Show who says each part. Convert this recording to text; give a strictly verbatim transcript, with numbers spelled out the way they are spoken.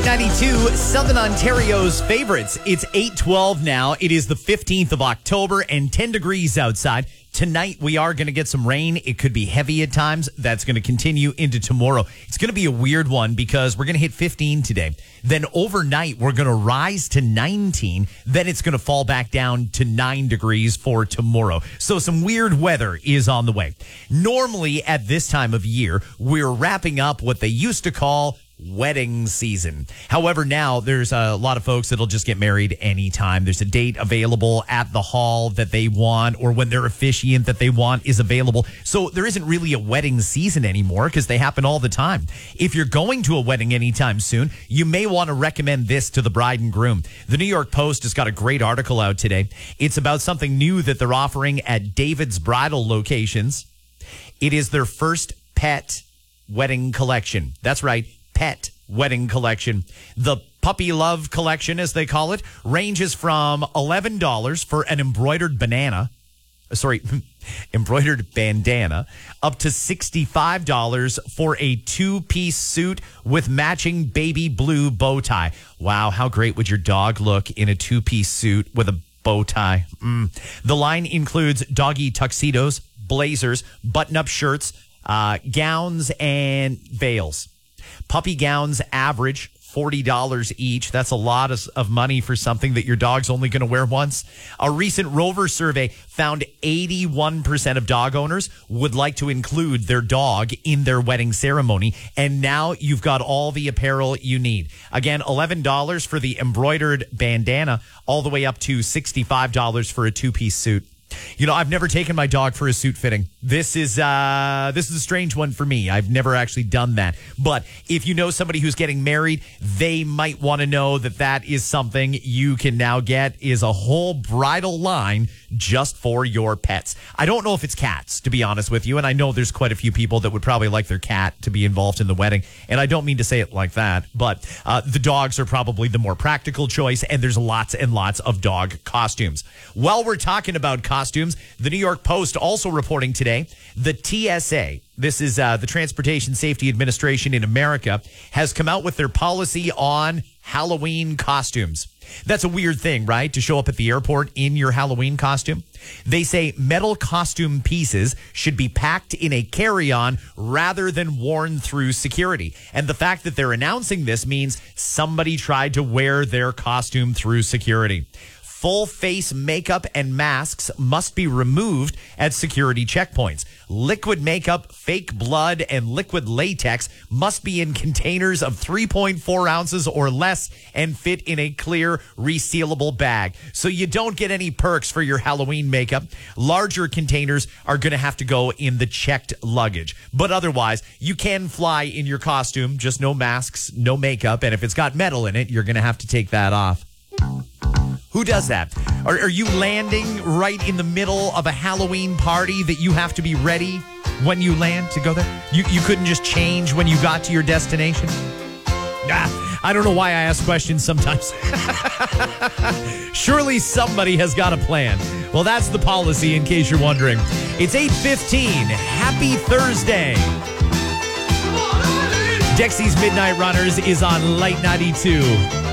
Speaker 1: ninety-two, Southern Ontario's favorites. It's eight twelve now. It is the fifteenth of October and ten degrees outside. Tonight, we are going to get some rain. It could be heavy at times. That's going to continue into tomorrow. It's going to be a weird one because we're going to hit fifteen today. Then overnight, we're going to rise to nineteen. Then it's going to fall back down to nine degrees for tomorrow. So some weird weather is on the way. Normally, at this time of year, we're wrapping up what they used to call wedding season. However, now there's a lot of folks that'll just get married anytime. There's a date available at the hall that they want, or when their officiant that they want is available. So there isn't really a wedding season anymore because they happen all the time. If you're going to a wedding anytime soon, you may want to recommend this to the bride and groom. The New York Post has got a great article out today. It's about something new that they're offering at David's Bridal locations. It is their first pet wedding collection. That's right. Pet wedding collection. The Puppy Love collection, as they call it, ranges from eleven dollars for an embroidered banana, sorry, embroidered bandana, up to sixty-five dollars for a two-piece suit with matching baby blue bow tie. Wow, how great would your dog look in a two-piece suit with a bow tie? Mm. The line includes doggy tuxedos, blazers, button-up shirts, uh, gowns, and veils. Puppy gowns average forty dollars each. That's a lot of, of money for something that your dog's only going to wear once. A recent Rover survey found eighty-one percent of dog owners would like to include their dog in their wedding ceremony. And now you've got all the apparel you need. Again, eleven dollars for the embroidered bandana, all the way up to sixty-five dollars for a two-piece suit. You know, I've never taken my dog for a suit fitting. This is uh, this is a strange one for me. I've never actually done that. But if you know somebody who's getting married, they might want to know that that is something you can now get, is a whole bridal line just for your pets. I don't know if it's cats, to be honest with you. And I know there's quite a few people that would probably like their cat to be involved in the wedding. And I don't mean to say it like that, but uh, the dogs are probably the more practical choice. And there's lots and lots of dog costumes. While we're talking about costumes, the New York Post also reporting today, the T S A, this is uh, the Transportation Safety Administration in America, has come out with their policy on Halloween costumes. That's a weird thing, right? To show up at the airport in your Halloween costume. They say metal costume pieces should be packed in a carry-on rather than worn through security. And the fact that they're announcing this means somebody tried to wear their costume through security. Full face makeup and masks must be removed at security checkpoints. Liquid makeup, fake blood, and liquid latex must be in containers of three point four ounces or less and fit in a clear, resealable bag. So you don't get any perks for your Halloween makeup. Larger containers are going to have to go in the checked luggage. But otherwise, you can fly in your costume, just no masks, no makeup. And if it's got metal in it, you're going to have to take that off. Who does that? Are, are you landing right in the middle of a Halloween party that you have to be ready when you land to go there? You, you couldn't just change when you got to your destination? Ah, I don't know why I ask questions sometimes. Surely somebody has got a plan. Well, that's the policy, in case you're wondering. It's eight fifteen. Happy Thursday. Dexy's Midnight Runners is on Light ninety-two.